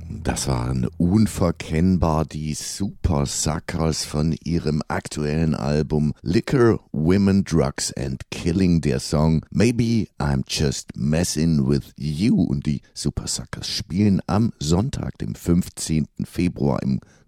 Das waren unverkennbar die Super Suckers von ihrem aktuellen Album Liquor, Women, Drugs and Killing. Der Song Maybe I'm Just Messing With You. Und die Super Suckers spielen am Sonntag, dem 15. Februar im